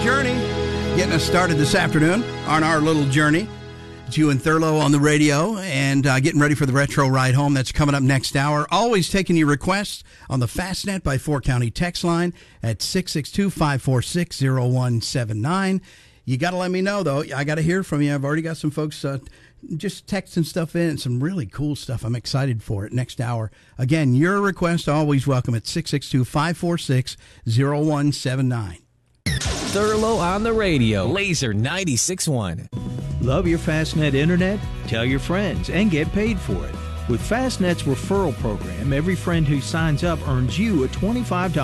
Journey getting us started this afternoon on our little journey. It's you and Thurlow on the radio and getting ready for the retro ride home. That's coming up next hour. Always taking your requests on the Fastnet by 4 County text line at 662-546-0179. You got to let me know, though. I got to hear from you. I've already got some folks just texting stuff in, some really cool stuff. I'm excited for it next hour. Again, your request always welcome at 662-546-0179. Thurlow on the radio. Laser 96.1. Love your Fastnet internet? Tell your friends and get paid for it. With Fastnet's referral program, every friend who signs up earns you a $25